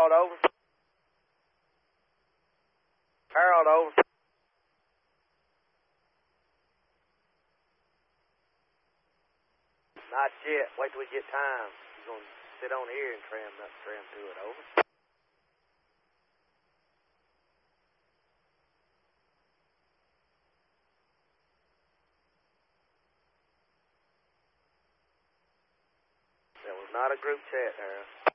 Harold, over. Harold, over. Not yet. Wait till we get time. He's going to sit on here and tram to it, over. That was not a group chat, Harold.